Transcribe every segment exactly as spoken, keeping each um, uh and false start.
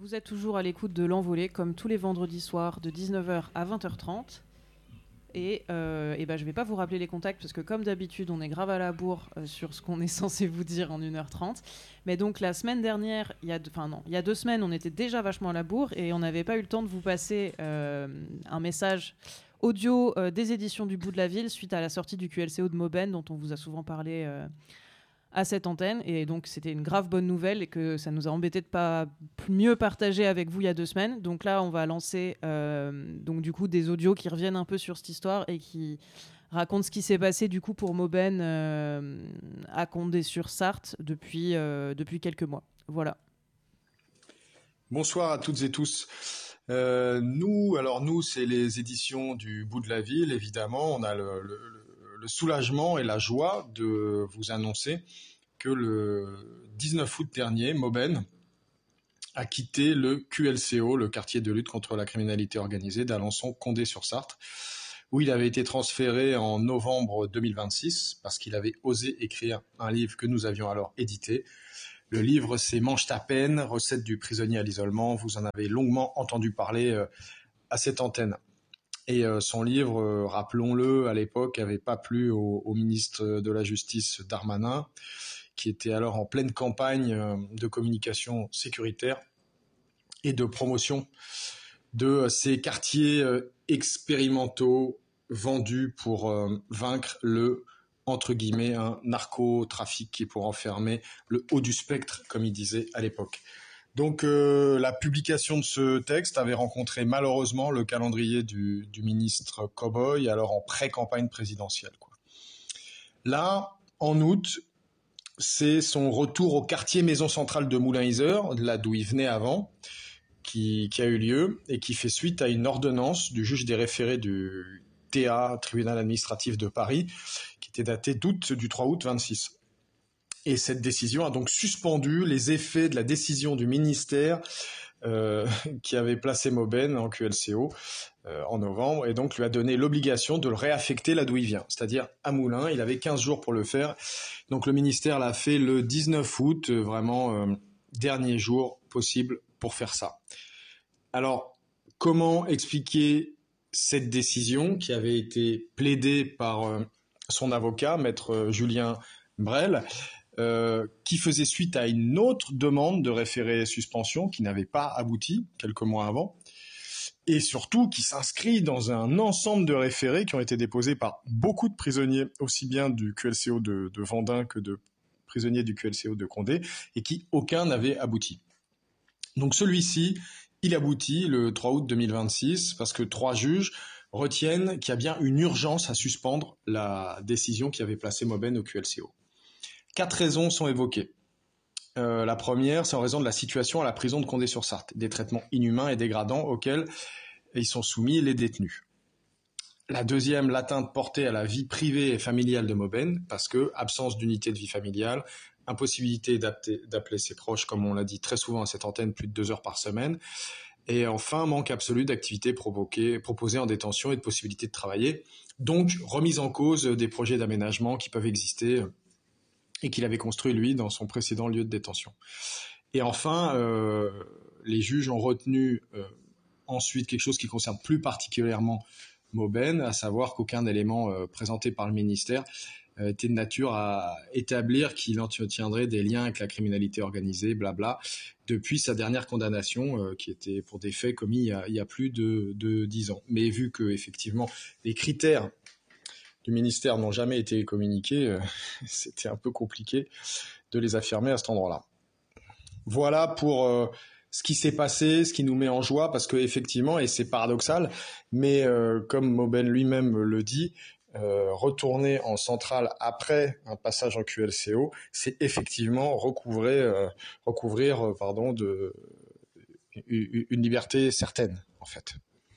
Vous êtes toujours à l'écoute de l'Envolée, comme tous les vendredis soirs de dix-neuf heures à vingt heures trente. Et, euh, et ben, je ne vais pas vous rappeler les contacts, parce que comme d'habitude, on est grave à la bourre euh, sur ce qu'on est censé vous dire en une heure trente. Mais donc la semaine dernière, il y a, enfin non, il y a deux semaines, on était déjà vachement à la bourre et on n'avait pas eu le temps de vous passer euh, un message audio euh, des éditions du Bout de la Ville suite à la sortie du Q L C O de Mauben, dont on vous a souvent parlé euh, à cette antenne. Et donc c'était une grave bonne nouvelle et que ça nous a embêté de pas mieux partager avec vous il y a deux semaines. Donc là on va lancer euh, donc du coup des audios qui reviennent un peu sur cette histoire et qui racontent ce qui s'est passé du coup pour Mauben euh, à Condé-sur-Sarthe depuis, euh, depuis quelques mois. Voilà. Bonsoir à toutes et tous. Euh, nous, alors nous, c'est les éditions du Bout de la Ville, évidemment. On a le, le, le soulagement et la joie de vous annoncer que le dix-neuf août dernier, Mauben a quitté le Q L C O, le quartier de lutte contre la criminalité organisée d'Alençon-Condé-sur-Sarthe, où il avait été transféré en novembre deux mille vingt-six parce qu'il avait osé écrire un livre que nous avions alors édité. Le livre, c'est Mange ta peine, recette du prisonnier à l'isolement. Vous en avez longuement entendu parler euh, à cette antenne. Et euh, son livre, euh, rappelons-le, à l'époque, n'avait pas plu au, au ministre de la Justice Darmanin, qui était alors en pleine campagne euh, de communication sécuritaire et de promotion de euh, ces quartiers euh, expérimentaux vendus pour euh, vaincre le entre guillemets, un narcotrafic qui est pour enfermer le haut du spectre, comme il disait à l'époque. Donc euh, la publication de ce texte avait rencontré malheureusement le calendrier du, du ministre Cowboy, alors en pré-campagne présidentielle, quoi. Là, en août, c'est son retour au quartier Maison Centrale de Moulins-Isère, là d'où il venait avant, qui, qui a eu lieu et qui fait suite à une ordonnance du juge des référés du T A, Tribunal administratif de Paris, qui était datée d'août, du trois août vingt-six. Et cette décision a donc suspendu les effets de la décision du ministère euh, qui avait placé Mauben en Q L C O euh, en novembre, et donc lui a donné l'obligation de le réaffecter là d'où il vient, c'est-à-dire à Moulins. Il avait quinze jours pour le faire. Donc le ministère l'a fait le dix-neuf août, euh, vraiment euh, dernier jour possible pour faire ça. Alors, comment expliquer cette décision qui avait été plaidée par euh, son avocat, maître euh, Julien Brel, euh, qui faisait suite à une autre demande de référé suspension qui n'avait pas abouti quelques mois avant, et surtout qui s'inscrit dans un ensemble de référés qui ont été déposés par beaucoup de prisonniers, aussi bien du Q L C O de, de Vendin que de prisonniers du Q L C O de Condé, et qui aucun n'avait abouti. Donc celui-ci, il aboutit le trois août deux mille vingt-six parce que trois juges retiennent qu'il y a bien une urgence à suspendre la décision qui avait placé Mauben au Q L C O. Quatre raisons sont évoquées. Euh, la première, c'est en raison de la situation à la prison de Condé-sur-Sarthe, des traitements inhumains et dégradants auxquels ils sont soumis les détenus. La deuxième, l'atteinte portée à la vie privée et familiale de Mauben, parce que absence d'unité de vie familiale, impossibilité d'appeler ses proches, comme on l'a dit très souvent à cette antenne, plus de deux heures par semaine. Et enfin, manque absolu d'activités proposées en détention et de possibilité de travailler. Donc, remise en cause des projets d'aménagement qui peuvent exister et qu'il avait construit, lui, dans son précédent lieu de détention. Et enfin, euh, les juges ont retenu euh, ensuite quelque chose qui concerne plus particulièrement Mauben, à savoir qu'aucun élément euh, présenté par le ministère euh, était de nature à établir qu'il entretiendrait des liens avec la criminalité organisée, blabla, depuis sa dernière condamnation, euh, qui était pour des faits commis il y a, il y a plus de, de dix ans. Mais vu que effectivement les critères du ministère n'ont jamais été communiqués, euh, c'était un peu compliqué de les affirmer à cet endroit-là. Voilà pour euh, ce qui s'est passé, ce qui nous met en joie, parce que effectivement, et c'est paradoxal, mais euh, comme Mauben lui-même le dit, euh, retourner en centrale après un passage en Q L C O, c'est effectivement recouvrer, euh, recouvrir, euh, pardon, de une, une liberté certaine, en fait.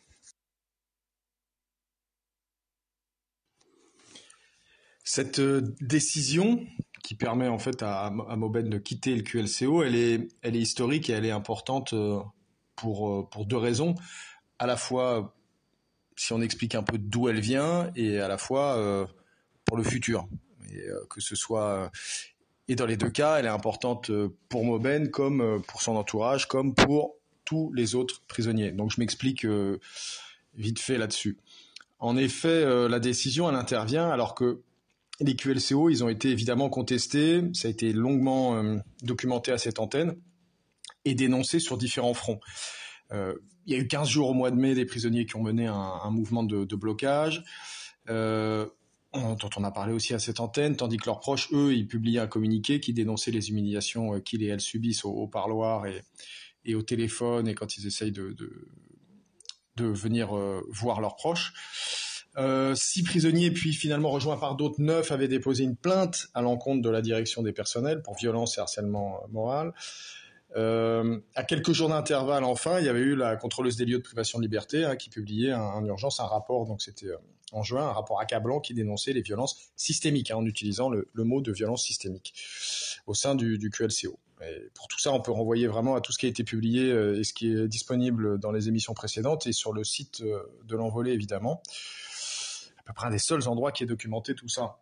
Cette décision qui permet en fait à, à Mauben de quitter le Q L C O, elle est, elle est historique et elle est importante pour, pour deux raisons. À la fois, si on explique un peu d'où elle vient, et à la fois euh, pour le futur. Et, euh, que ce soit, et dans les deux cas, elle est importante pour Mauben comme pour son entourage, comme pour tous les autres prisonniers. Donc je m'explique euh, vite fait là-dessus. En effet, euh, la décision, elle intervient alors que les Q L C O, ils ont été évidemment contestés, ça a été longuement euh, documenté à cette antenne et dénoncé sur différents fronts. Euh, il y a eu quinze jours au mois de mai des prisonniers qui ont mené un, un mouvement de, de blocage, euh, dont on a parlé aussi à cette antenne, tandis que leurs proches, eux, ils publiaient un communiqué qui dénonçait les humiliations qu'ils et elles subissent au, au parloir et, et au téléphone et quand ils essayent de, de, de venir euh, voir leurs proches. Euh, six prisonniers, puis finalement rejoints par d'autres, neuf avaient déposé une plainte à l'encontre de la direction des personnels pour violence et harcèlement moral. Euh, à quelques jours d'intervalle, enfin, il y avait eu la contrôleuse des lieux de privation de liberté hein, qui publiait un, en urgence un rapport, donc c'était euh, en juin, un rapport accablant qui dénonçait les violences systémiques, hein, en utilisant le, le mot de violence systémique au sein du, du Q L C O. Et pour tout ça, on peut renvoyer vraiment à tout ce qui a été publié euh, et ce qui est disponible dans les émissions précédentes et sur le site euh, de l'Envolée, évidemment. À peu près un des seuls endroits qui est documenté tout ça.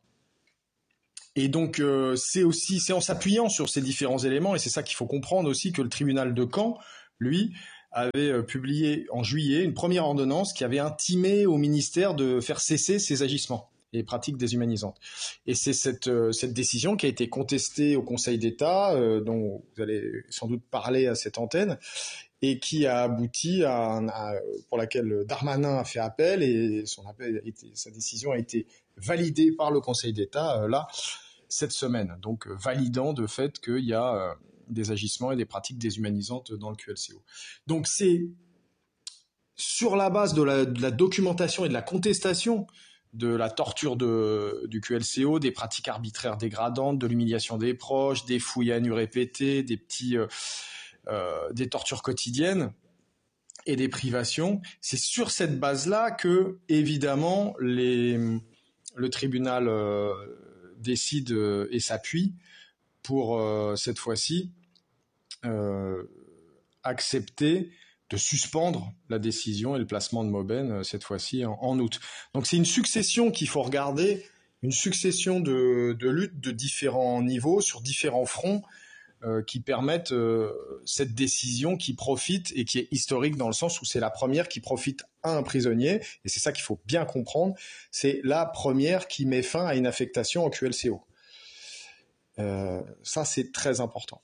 Et donc, euh, c'est aussi, c'est en s'appuyant sur ces différents éléments, et c'est ça qu'il faut comprendre aussi, que le tribunal de Caen, lui, avait euh, publié en juillet une première ordonnance qui avait intimé au ministère de faire cesser ces agissements et pratiques déshumanisantes. Et c'est cette, euh, cette décision qui a été contestée au Conseil d'État, euh, dont vous allez sans doute parler à cette antenne, et qui a abouti à, à pour laquelle Darmanin a fait appel et son appel a été, sa décision a été validée par le Conseil d'État euh, là cette semaine. Donc euh, validant de fait qu'il y a euh, des agissements et des pratiques déshumanisantes dans le Q L C O. Donc c'est sur la base de la, de la documentation et de la contestation de la torture de, du Q L C O, des pratiques arbitraires dégradantes, de l'humiliation des proches, des fouilles à nu répétées, des petits euh, Euh, des tortures quotidiennes et des privations. C'est sur cette base-là que, évidemment, les, le tribunal euh, décide euh, et s'appuie pour, euh, cette fois-ci, euh, accepter de suspendre la décision et le placement de Mauben, euh, cette fois-ci, en, en août. Donc c'est une succession qu'il faut regarder, une succession de, de luttes de différents niveaux, sur différents fronts, Euh, qui permettent euh, cette décision qui profite et qui est historique dans le sens où c'est la première qui profite à un prisonnier, et c'est ça qu'il faut bien comprendre, c'est la première qui met fin à une affectation en Q L C O. Euh, ça, c'est très important.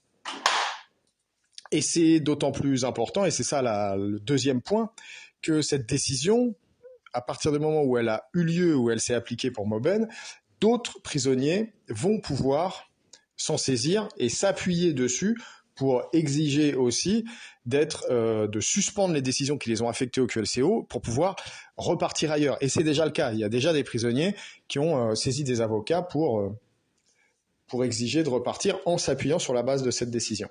Et c'est d'autant plus important, et c'est ça la, le deuxième point, que cette décision, à partir du moment où elle a eu lieu, où elle s'est appliquée pour Mauben, d'autres prisonniers vont pouvoir s'en saisir et s'appuyer dessus pour exiger aussi d'être, euh, de suspendre les décisions qui les ont affectés au Q L C O pour pouvoir repartir ailleurs. Et c'est déjà le cas. Il y a déjà des prisonniers qui ont euh, saisi des avocats pour, euh, pour exiger de repartir en s'appuyant sur la base de cette décision.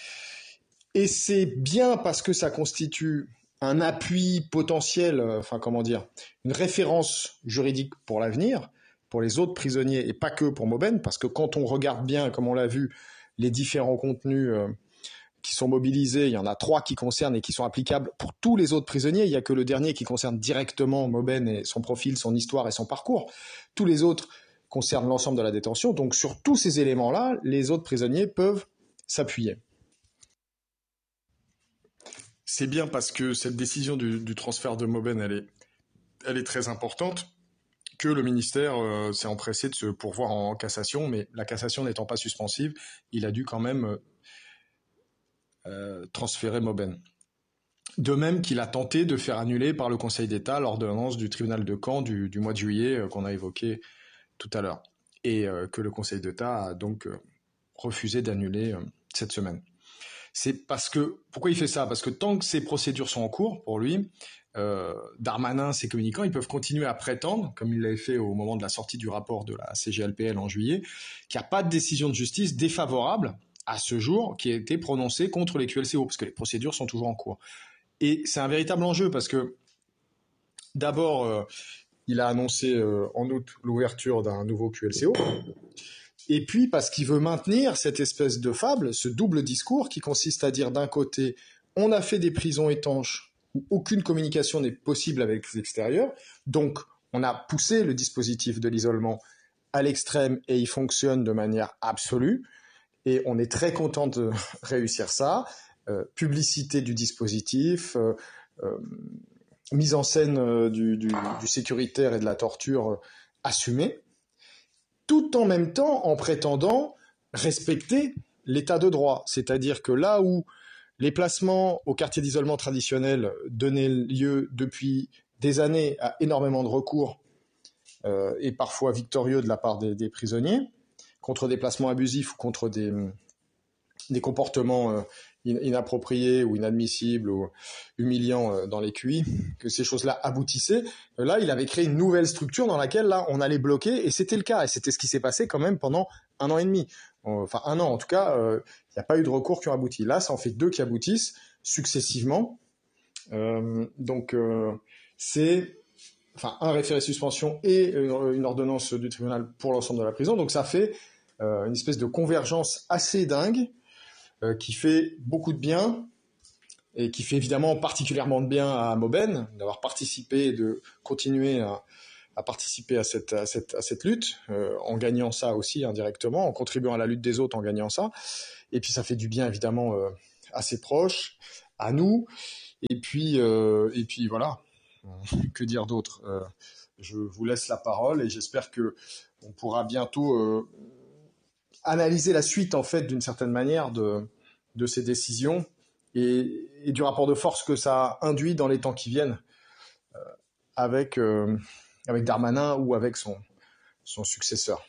Et c'est bien parce que ça constitue un appui potentiel, euh, enfin comment dire, une référence juridique pour l'avenir, pour les autres prisonniers et pas que pour Mauben, parce que quand on regarde bien, comme on l'a vu, les différents contenus euh, qui sont mobilisés, il y en a trois qui concernent et qui sont applicables pour tous les autres prisonniers, il n'y a que le dernier qui concerne directement Mauben et son profil, son histoire et son parcours. Tous les autres concernent l'ensemble de la détention, donc sur tous ces éléments-là, les autres prisonniers peuvent s'appuyer. C'est bien parce que cette décision du, du transfert de Mauben, elle est, elle est très importante, que le ministère euh, s'est empressé de se pourvoir en cassation, mais la cassation n'étant pas suspensive, il a dû quand même euh, transférer Mauben. De même qu'il a tenté de faire annuler par le Conseil d'État l'ordonnance du tribunal de Caen du, du mois de juillet euh, qu'on a évoqué tout à l'heure, et euh, que le Conseil d'État a donc euh, refusé d'annuler euh, cette semaine. C'est parce que, pourquoi il fait ça ? Parce que tant que ces procédures sont en cours pour lui, euh, Darmanin, ses communicants, ils peuvent continuer à prétendre, comme il l'avait fait au moment de la sortie du rapport de la C G L P L en juillet, qu'il n'y a pas de décision de justice défavorable à ce jour qui a été prononcée contre les Q L C O, parce que les procédures sont toujours en cours. Et c'est un véritable enjeu, parce que d'abord, euh, il a annoncé euh, en août l'ouverture d'un nouveau Q L C O, et puis parce qu'il veut maintenir cette espèce de fable, ce double discours qui consiste à dire d'un côté, on a fait des prisons étanches où aucune communication n'est possible avec l'extérieur, donc on a poussé le dispositif de l'isolement à l'extrême et il fonctionne de manière absolue, et on est très content de réussir ça. euh, publicité du dispositif, euh, euh, mise en scène euh, du, du, du sécuritaire et de la torture euh, assumée, tout en même temps en prétendant respecter l'état de droit. C'est-à-dire que là où les placements au quartier d'isolement traditionnel donnaient lieu depuis des années à énormément de recours euh, et parfois victorieux de la part des, des prisonniers, contre des placements abusifs ou contre des, des comportements euh, inappropriés ou inadmissibles ou humiliants euh, dans les Q I, que ces choses-là aboutissaient. Là, il avait créé une nouvelle structure dans laquelle là, on allait bloquer, et c'était le cas. Et c'était ce qui s'est passé quand même pendant un an et demi. Enfin, un an en tout cas, il euh, n'y a pas eu de recours qui ont abouti. Là, ça en fait deux qui aboutissent successivement. Euh, donc, euh, c'est enfin, un référé suspension et une ordonnance du tribunal pour l'ensemble de la prison. Donc, ça fait euh, une espèce de convergence assez dingue euh, qui fait beaucoup de bien et qui fait évidemment particulièrement de bien à Mauben d'avoir participé et de continuer à à participer à cette, à cette, à cette lutte, euh, en gagnant ça aussi indirectement, en contribuant à la lutte des autres en gagnant ça. Et puis ça fait du bien évidemment euh, à ses proches, à nous. Et puis, euh, et puis voilà, que dire d'autre euh, je vous laisse la parole et j'espère que on pourra bientôt euh, analyser la suite en fait d'une certaine manière de, de ces décisions et, et du rapport de force que ça induit dans les temps qui viennent euh, avec... Euh, avec Darmanin ou avec son, son successeur.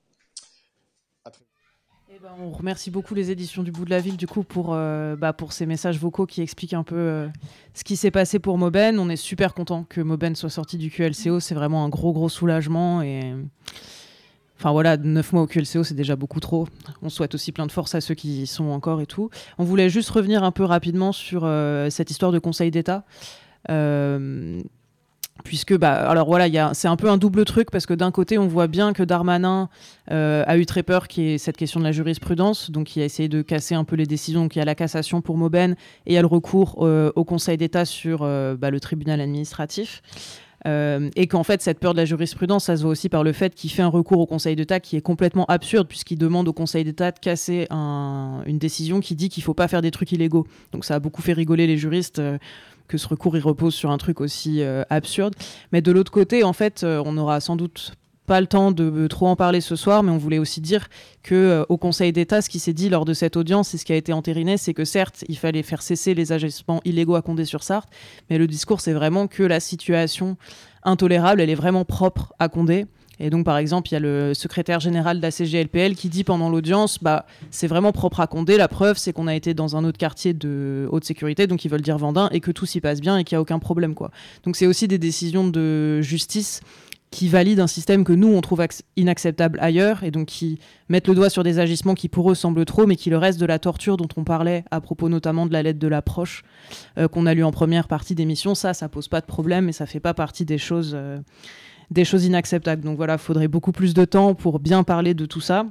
Eh ben, on remercie beaucoup les éditions du Bout de la Ville du coup pour, euh, bah, pour ces messages vocaux qui expliquent un peu euh, ce qui s'est passé pour Mauben. On est super content que Mauben soit sorti du Q L C O, c'est vraiment un gros gros soulagement et enfin voilà, neuf mois au Q L C O c'est déjà beaucoup trop. On souhaite aussi plein de force à ceux qui y sont encore et tout. On voulait juste revenir un peu rapidement sur euh, cette histoire de Conseil d'État. Euh, Puisque, bah, alors voilà, y a, c'est un peu un double truc parce que d'un côté, on voit bien que Darmanin euh, a eu très peur qu'il y ait cette question de la jurisprudence, donc il a essayé de casser un peu les décisions. Donc il y a la cassation pour Mauben et il y a le recours euh, au Conseil d'État sur euh, bah, le tribunal administratif. Euh, et qu'en fait, cette peur de la jurisprudence, ça se voit aussi par le fait qu'il fait un recours au Conseil d'État qui est complètement absurde puisqu'il demande au Conseil d'État de casser un, une décision qui dit qu'il ne faut pas faire des trucs illégaux. Donc ça a beaucoup fait rigoler les juristes. Euh, que ce recours il repose sur un truc aussi euh, absurde. Mais de l'autre côté, en fait, euh, on n'aura sans doute pas le temps de euh, trop en parler ce soir, mais on voulait aussi dire qu'au euh, Conseil d'État, ce qui s'est dit lors de cette audience et ce qui a été entériné, c'est que certes, il fallait faire cesser les agissements illégaux à Condé-sur-Sarthe, mais le discours, c'est vraiment que la situation intolérable, elle est vraiment propre à Condé. Et donc, par exemple, il y a le secrétaire général de la C G L P L qui dit pendant l'audience, bah, c'est vraiment propre à Condé. La preuve, c'est qu'on a été dans un autre quartier de haute sécurité, donc ils veulent dire Vendin, et que tout s'y passe bien et qu'il n'y a aucun problème, quoi. Donc, c'est aussi des décisions de justice qui valident un système que nous, on trouve inacceptable ailleurs, et donc qui mettent le doigt sur des agissements qui, pour eux, semblent trop, mais qui le reste de la torture dont on parlait, à propos notamment de la lettre de l'approche euh, qu'on a lue en première partie d'émission, ça, ça pose pas de problème, et ça fait pas partie des choses... Euh, des choses inacceptables. Donc voilà, il faudrait beaucoup plus de temps pour bien parler de tout ça.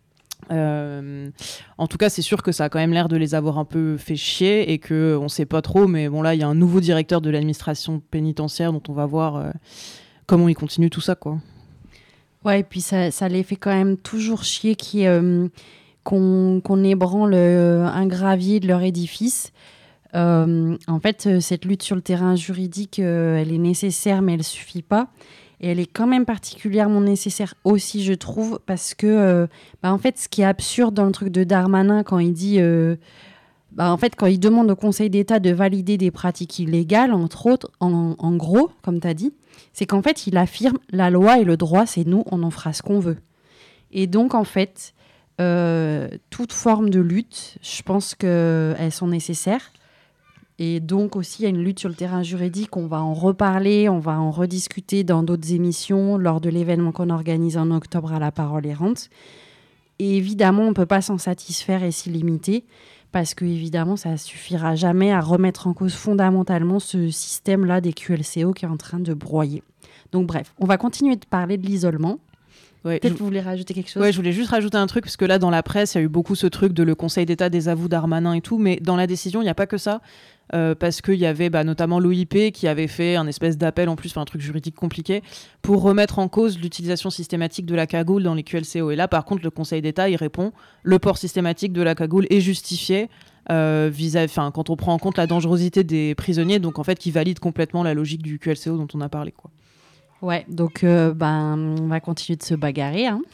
Euh, en tout cas, c'est sûr que ça a quand même l'air de les avoir un peu fait chier et qu'on ne sait pas trop, mais bon là, il y a un nouveau directeur de l'administration pénitentiaire dont on va voir euh, comment il continue tout ça, quoi. Ouais, et puis ça, ça les fait quand même toujours chier qui, euh, qu'on, qu'on ébranle un gravier de leur édifice. Euh, en fait, cette lutte sur le terrain juridique, euh, elle est nécessaire, mais elle ne suffit pas. Et elle est quand même particulièrement nécessaire aussi, je trouve, parce que, euh, bah, en fait, ce qui est absurde dans le truc de Darmanin, quand il dit, euh, bah, en fait, quand il demande au Conseil d'État de valider des pratiques illégales, entre autres, en, en gros, comme tu as dit, c'est qu'en fait, il affirme la loi et le droit, c'est nous, on en fera ce qu'on veut. Et donc, en fait, euh, toute forme de lutte, je pense qu'elles sont nécessaires. Et donc aussi, il y a une lutte sur le terrain juridique. On va en reparler, on va en rediscuter dans d'autres émissions lors de l'événement qu'on organise en octobre à La Parole Errante. Et évidemment, on ne peut pas s'en satisfaire et s'y limiter parce que évidemment, ça ne suffira jamais à remettre en cause fondamentalement ce système-là des Q L C O qui est en train de broyer. Donc bref, on va continuer de parler de l'isolement. Ouais, Peut-être que vous voulez rajouter quelque chose ? Ouais, je voulais juste rajouter un truc, parce que là, dans la presse, il y a eu beaucoup ce truc de le Conseil d'État désavoue Darmanin et tout, mais dans la décision, il n'y a pas que ça. Euh, parce qu'il y avait bah, notamment l'O I P qui avait fait un espèce d'appel, en plus, enfin un truc juridique compliqué, pour remettre en cause l'utilisation systématique de la cagoule dans les Q L C O. Et là, par contre, le Conseil d'État, il répond, le port systématique de la cagoule est justifié euh, vis-à- enfin, quand on prend en compte la dangerosité des prisonniers, donc en fait qui valide complètement la logique du Q L C O dont on a parlé, quoi. Ouais, donc euh, ben, on va continuer de se bagarrer. Hein.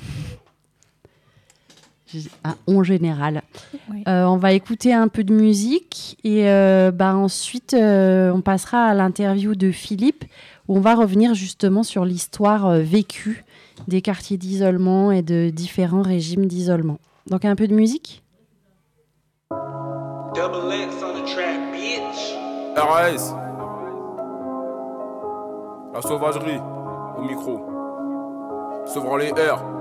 Un on général. Ouais. Euh, on va écouter un peu de musique et euh, ben, ensuite euh, on passera à l'interview de Philippe où on va revenir justement sur l'histoire euh, vécue des quartiers d'isolement et de différents régimes d'isolement. Donc un peu de musique. Double X on the track, bitch. R A S. La sauvagerie, au micro. Sauveront les airs.